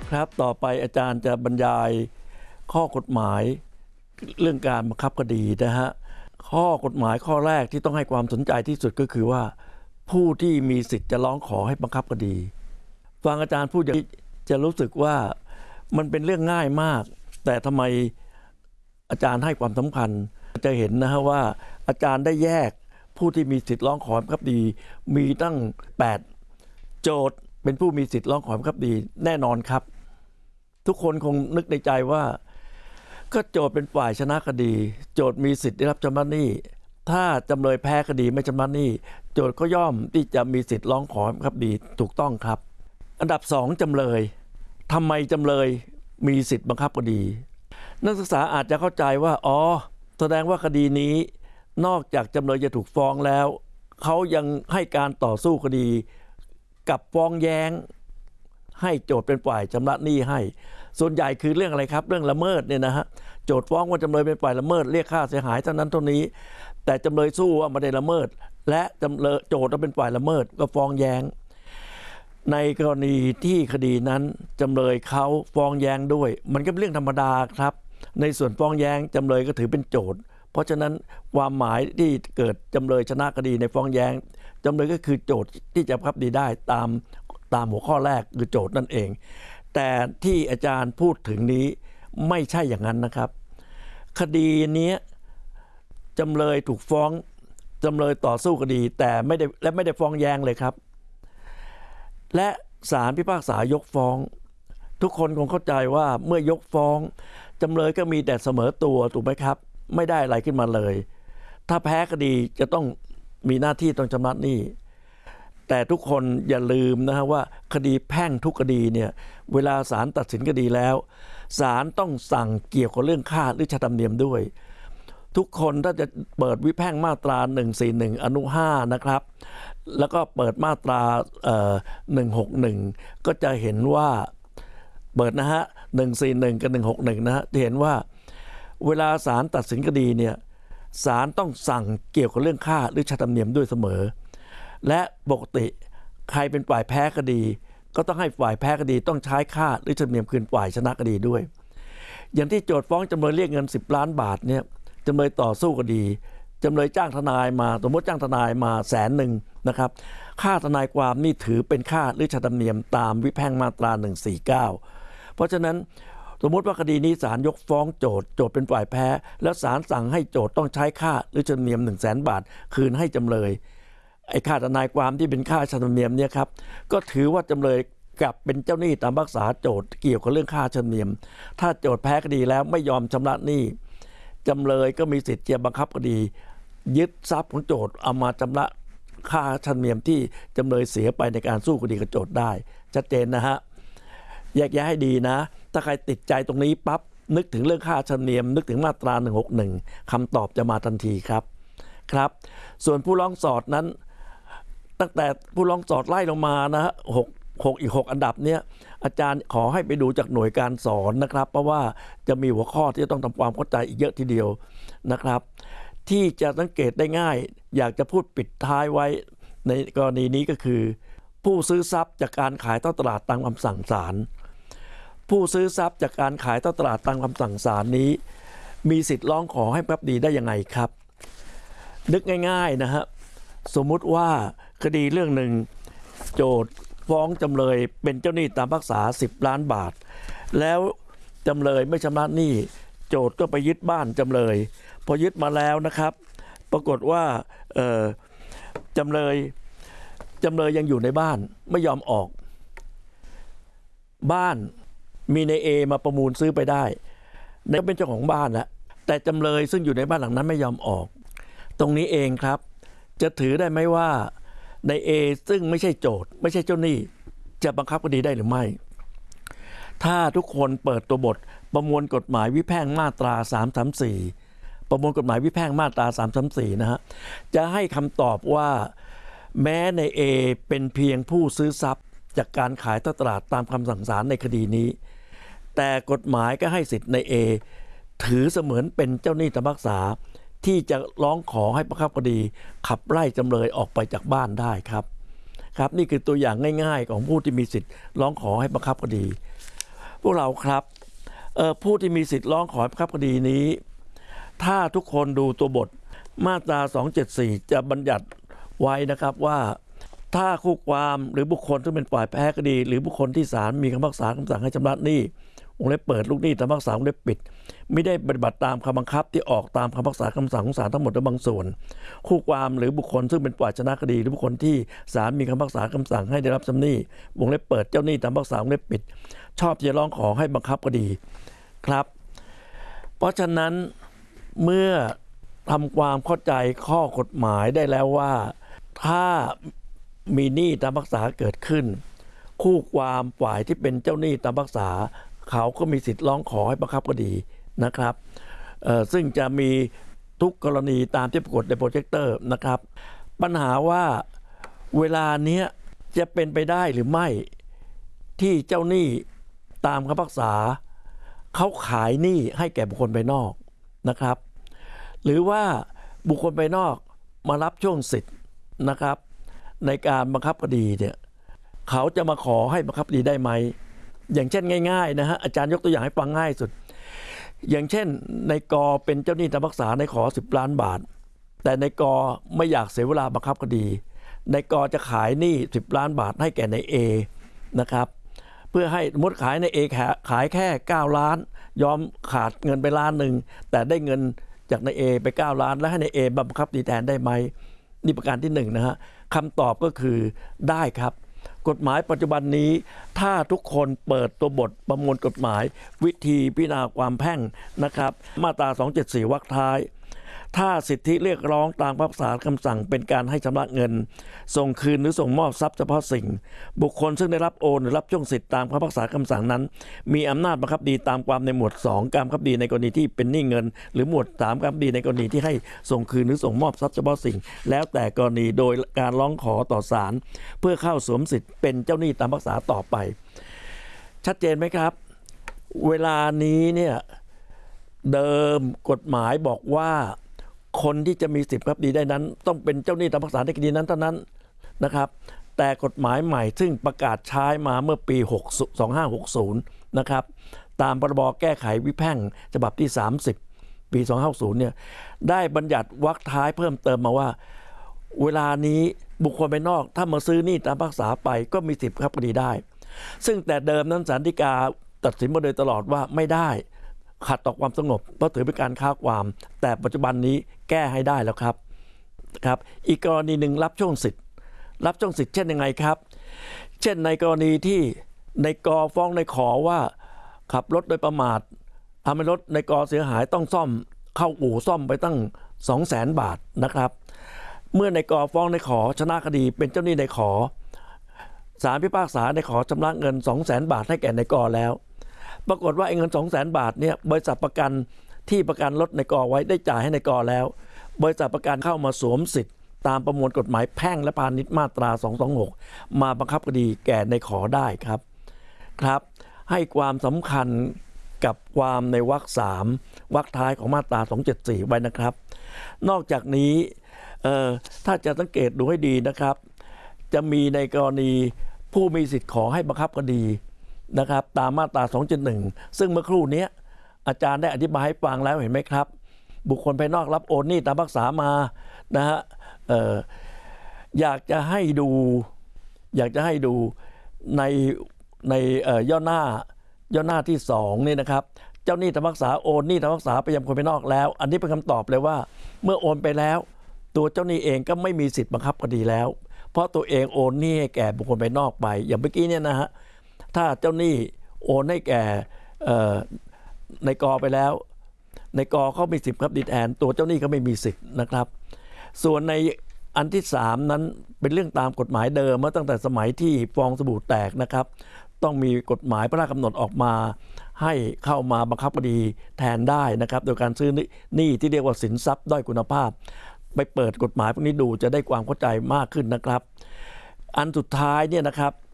ครับต่อไปอาจารย์จะบรรยายข้อกฎหมายเรื่องการบังคับคดีนะฮะข้อกฎหมายข้อแรกที่ต้องให้ความสนใจที่สุดก็คือว่าผู้ที่มีสิทธิ์จะร้องขอให้บังคับคดีฟังอาจารย์พูดอย่างนี้จะรู้สึกว่ามันเป็นเรื่องง่ายมากแต่ทำไมอาจารย์ให้ความสำคัญจะเห็นนะฮะว่าอาจารย์ได้แยกผู้ที่มีสิทธิ์ร้องขอบังคับคดีมีตั้ง8โจทย์เป็นผู้มีสิทธิ์ร้องขอบังคับคดีแน่นอนครับทุกคนคงนึกในใจว่าก็โจทย์เป็นฝ่ายชนะคดีโจทย์มีสิทธิ์ได้รับชำระหนี้ถ้าจำเลยแพ้คดีไม่ชำระหนี้โจทย์ก็ย่อมที่จะมีสิทธิ์ร้องขอบังคับคดีถูกต้องครับอันดับ2จำเลยทำไมจำเลยมีสิทธิ์บังคับคดีนักศึกษาอาจจะเข้าใจว่าอ๋อแสดงว่าคดีนี้นอกจากจำเลยจะถูกฟ้องแล้วเขายังให้การต่อสู้คดีกับฟ้องแย้งให้โจทย์เป็นฝ่ายชำระหนี้ให้ส่วนใหญ่คือเรื่องอะไรครับเรื่องละเมิดเนี่ยนะฮะโจทย์ฟ้องว่าจำเลยเป็นฝ่ายละเมิดเรียกค่าเสียหายเท่านั้นเท่านี้แต่จำเลยสู้ว่าไม่ได้ละเมิดและจำเลยโจทย์เป็นฝ่ายละเมิดก็ฟ้องแย้งในกรณีที่คดีนั้นจำเลยเขาฟ้องแย้งด้วยมันก็เป็นเรื่องธรรมดาครับในส่วนฟ้องแย้งจำเลยก็ถือเป็นโจทย์เพราะฉะนั้นความหมายที่เกิดจำเลยชนะคดีในฟ้องแย้งจำเลยก็คือโจทย์ที่จะบังคับคดีได้ตามหัวข้อแรกคือโจทย์นั่นเองแต่ที่อาจารย์พูดถึงนี้ไม่ใช่อย่างนั้นนะครับคดีนี้จำเลยถูกฟ้องจำเลยต่อสู้คดีแต่ไม่ได้ฟ้องแย้งเลยครับและศาลพิพากษายกฟ้องทุกคนคงเข้าใจว่าเมื่อยกฟ้องจำเลยก็มีแต่เสมอตัวถูกไหมครับไม่ได้อะไรขึ้นมาเลยถ้าแพ้คดีจะต้องมีหน้าที่ต้องชำระหนี้แต่ทุกคนอย่าลืมนะฮะว่าคดีแพ่งทุกคดีเนี่ยเวลาศาลตัดสินคดีแล้วศาลต้องสั่งเกี่ยวกับเรื่องค่าหรือค่าธรรมเนียมด้วยทุกคนถ้าจะเปิดวิแพ่งมาตรา141อนุ5นะครับแล้วก็เปิดมาตรา161ก็จะเห็นว่าเปิดนะฮะ141กับ161นะฮะจะเห็นว่าเวลาศาลตัดสินคดีเนี่ยศาลต้องสั่งเกี่ยวกับเรื่องค่าหรือค่าธรรมเนียมด้วยเสมอและปกติใครเป็นฝ่ายแพ้คดีก็ต้องให้ฝ่ายแพ้คดีต้องใช้ค่าหรือธรรมเนียมคืนฝ่ายชนะคดีด้วยอย่างที่โจทก์ฟ้องจำเลยเรียกเงิน10 ล้านบาทเนี่ยจำเลยต่อสู้คดีจำเลยจ้างทนายมาสมมติจ้างทนายมา100,000นะครับค่าทนายความนี่ถือเป็นค่าหรือค่าธรรมเนียมตามวิแพ่งมาตรา149เพราะฉะนั้นสมมติว่าคดีนี้ศาลยกฟ้องโจทก์เป็นฝ่ายแพ้แล้วศาลสั่งให้โจทก์ต้องใช้ค่าหรือค่าธรรมเนียม100,000 บาทคืนให้จำเลยไอ้ค่าทนายความที่เป็นค่าธรรมเนียมเนี่ยครับก็ถือว่าจำเลยกลับเป็นเจ้าหนี้ตามพิพากษาโจทก์เกี่ยวกับเรื่องค่าธรรมเนียมถ้าโจทก์แพ้คดีแล้วไม่ยอมชำระหนี้จำเลยก็มีสิทธิ์จะบังคับคดียึดทรัพย์ของโจทก์เอามาชำระค่าธรรมเนียมที่จำเลยเสียไปในการสู้คดีกับโจทก์ได้ชัดเจนนะฮะแยกแยะให้ดีนะถ้าใครติดใจตรงนี้ปั๊บนึกถึงเรื่องค่าธรรมเนียมนึกถึงมาตรา161คำตอบจะมาทันทีครับส่วนผู้ร้องสอดนั้นตั้งแต่ผู้ร้องสอดไล่ลงมานะฮะอีก 6 อันดับเนี้ยอาจารย์ขอให้ไปดูจากหน่วยการสอนนะครับเพราะว่าจะมีหัวข้อที่จะต้องทำความเข้าใจอีกเยอะทีเดียวนะครับที่จะสังเกตได้ง่ายอยากจะพูดปิดท้ายไว้ในกรณีนี้ก็คือผู้ซื้อทรัพย์จากการขายท่อตลาดตามคำสั่งศาลผู้ซื้อทรัพย์จากการขายท่อตลาดตามคำสั่งศาลนี้มีสิทธิ์ร้องขอให้บังคับคดีได้ยังไงครับนึกง่ายๆนะฮะสมมุติว่าคดีเรื่องหนึ่งโจทก์ฟ้องจำเลยเป็นเจ้าหนี้ตามพิพากษา10 ล้านบาทแล้วจำเลยไม่ชำระหนี้โจทก์ก็ไปยึดบ้านจำเลยพอยึดมาแล้วนะครับปรากฏว่าจำเลยยังอยู่ในบ้านไม่ยอมออกบ้านมีใน A มาประมูลซื้อไปได้ในเป็นเจ้าของบ้านแล้วแต่จำเลยซึ่งอยู่ในบ้านหลังนั้นไม่ยอมออกตรงนี้เองครับจะถือได้ไหมว่าใน A ซึ่งไม่ใช่โจทก์ไม่ใช่เจ้าหนี้จะบังคับคดีได้หรือไม่ถ้าทุกคนเปิดตัวบทประมวลกฎหมายวิแพ่งมาตรา334ประมวลกฎหมายวิแพ่งมาตรา334นะฮะจะให้คำตอบว่าแม้ใน A เป็นเพียงผู้ซื้อทรัพย์จากการขายท่อตลาดตามคำสั่งศาลในคดีนี้แต่กฎหมายก็ให้สิทธิ์ใน A ถือเสมือนเป็นเจ้าหนี้ตามพิพากษาที่จะร้องขอให้บังคับคดีขับไล่จำเลยออกไปจากบ้านได้ครับนี่คือตัวอย่างง่ายๆของผู้ที่มีสิทธิ์ร้องขอให้บังคับคดีวกเราครับผู้ที่มีสิทธิ์ร้องขอให้บังคับคดีนี้ถ้าทุกคนดูตัวบทมาตรา274จะบัญญัติไว้นะครับว่าถ้าคู่ความหรือบุคคลที่เป็นฝ่ายแพ้คดีหรือบุคคลที่ศาลมีคำพิพากษาคำสั่งให้ชำระหนี้วงเล็บเปิดลูกหนี้ตามคำพิพากษาวงเล็บปิดไม่ได้ปฏิบัติตามคำบังคับที่ออกตามคำพิพากษาคำสั่งของศาลทั้งหมดหรือบางส่วนคู่ความหรือบุคคลซึ่งเป็นฝ่ายชนะคดีหรือบุคคลที่ศาลมีคำพิพากษาคำสั่งให้ได้รับชำระหนี้วงเล็บเปิดเจ้าหนี้ตามคำพิพากษาวงเล็บปิดชอบจะร้องขอให้บังคับคดีครับเพราะฉะนั้นเมื่อทำความเข้าใจข้อกฎหมายได้แล้วว่าถ้ามีหนี้ตามคำพิพากษาเกิดขึ้นคู่ความฝ่ายที่เป็นเจ้าหนี้ตามคำพิพากษาเขาก็มีสิทธิ์ร้องขอให้บังคับคดีนะครับซึ่งจะมีทุกกรณีตามที่ปรากฏในโปรเจคเตอร์นะครับปัญหาว่าเวลานี้จะเป็นไปได้หรือไม่ที่เจ้าหนี้ตามคำพิพากษาเขาขายหนี้ให้แก่บุคคลภายนอกนะครับหรือว่าบุคคลภายนอกมารับช่วงสิทธิ์นะครับในการบังคับคดีเนี่ยเขาจะมาขอให้บังคับคดีได้ไหมอย่างเช่นง่ายๆนะฮะอาจารย์ยกตัวอย่างให้ฟังง่ายสุดอย่างเช่นในกอเป็นเจ้าหนี้ตามคำพิพากษาในขอ10 ล้านบาทแต่ในกอไม่อยากเสียเวลาบังคับคดีในกอจะขายหนี้10 ล้านบาทให้แก่ในเอนะครับเพื่อให้สมมติขายในเอขายแค่9 ล้านยอมขาดเงินไป1 ล้านแต่ได้เงินจากในเอไป9 ล้านแล้วให้ในเอบังคับคดีแทนได้ไหมนี่ประการที่1นะฮะคำตอบก็คือได้ครับกฎหมายปัจจุบันนี้ถ้าทุกคนเปิดตัวบทประมวลกฎหมายวิธีพิจารณาความแพ่งนะครับมาตรา274วรรคท้ายถ้าสิทธิเรียกร้องตามคำพิพากษาคำสั่งเป็นการให้ชำระเงินส่งคืนหรือส่งมอบทรัพย์เฉพาะสิ่งบุคคลซึ่งได้รับโอนหรือรับช่วงสิทธิตามคำพิพากษาคำสั่งนั้นมีอำนาจบังคับคดีตามความในหมวด2การบังคับคดีในกรณีที่เป็นหนี้เงินหรือหมวด3การบังคับคดีในกรณีที่ให้ส่งคืนหรือส่งมอบทรัพย์เฉพาะสิ่งแล้วแต่กรณีโดยการร้องขอต่อศาลเพื่อเข้าสวมสิทธิ์เป็นเจ้าหนี้ตามคำพิพากษาต่อไปชัดเจนไหมครับเวลานี้เนี่ยเดิมกฎหมายบอกว่าคนที่จะมีสิทธิ์บังคับคดีได้นั้นต้องเป็นเจ้าหนี้ตามคำพิพากษาในคดีนั้นเท่านั้นนะครับแต่กฎหมายใหม่ซึ่งประกาศใช้มาเมื่อปี2560นะครับตามพรบแก้ไขวิแพ่งฉบับที่30ปี2560เนี่ยได้บัญญัติวรรคท้ายเพิ่มเติมมาว่าเวลานี้บุคคลภายนอกถ้ามาซื้อหนี้ตามคำพิพากษาไปก็มีสิทธิ์บังคับคดีได้ซึ่งแต่เดิมนั้นศาลฎีกาตัดสินมาโดยตลอดว่าไม่ได้ขัดต่อความสงบเพราะถือเป็นการค้าความแต่ปัจจุบันนี้แก้ให้ได้แล้วครับอีกกรณีหนึ่งรับช่วงสิทธิ์เช่นยังไงครับเช่นในกรณีที่ในกอฟ้องในขอว่าขับรถโดยประมาททำให้รถในกอเสียหายต้องซ่อมเข้าอู่ซ่อมไปตั้ง 200,000 บาทนะครับเมื่อในกอฟ้องในขอชนะคดีเป็นเจ้าหนี้ในขอศาลพิพากษาในขอชำระเงิน 200,000 บาทให้แก่ในกอแล้วปรากฏว่าไอ้เงิน 200,000 บาทเนี่ยบริษัทประกันที่ประกันรถในกอไว้ได้จ่ายให้ในกอแล้วบริษัทประกันเข้ามาสวมสิทธิ์ตามประมวลกฎหมายแพ่งและพาณิชย์มาตรา226มาบังคับคดีแก่ในขอได้ครับให้ความสำคัญกับความในวรรค3วรรคท้ายของมาตรา274ไว้นะครับนอกจากนี้ถ้าจะสังเกตดูให้ดีนะครับจะมีในกรณีผู้มีสิทธิ์ขอให้บังคับคดีนะครับตามมาตรา271ซึ่งเมื่อครู่นี้อาจารย์ได้อธิบายให้ฟังแล้วเห็นไหมครับบุคคลภายนอกรับโอนหนี้ตามคำพิพากษามานะฮะอยากจะให้ดูในย่อหน้าที่2นี่นะครับเจ้าหนี้ตามคำพิพากษาโอนหนี้ตามคำพิพากษาไปยังคนภายนอกแล้วอันนี้เป็นคำตอบเลยว่าเมื่อโอนไปแล้วตัวเจ้าหนี้เองก็ไม่มีสิทธิ์บังคับคดีแล้วเพราะตัวเองโอนหนี้ให้แก่บุคคลภายนอกไปอย่างเมื่อกี้เนี่ยนะฮะถ้าเจ้าหนี้โอนให้แก่ในกอไปแล้วในกอเขามีสิทธิ์ครับดิแทนตัวเจ้าหนี้ก็ไม่มีสิทธิ์นะครับส่วนในอันที่3นั้นเป็นเรื่องตามกฎหมายเดิมเมื่อตั้งแต่สมัยที่ฟองสบู่แตกนะครับต้องมีกฎหมายพระราชกำหนดออกมาให้เข้ามาบังคับคดีแทนได้นะครับโดยการซื้อหนี้ที่เรียกว่าสินทรัพย์ด้อยคุณภาพไปเปิดกฎหมายพวกนี้ดูจะได้ความเข้าใจมากขึ้นนะครับอันสุดท้ายเนี่ยนะครับ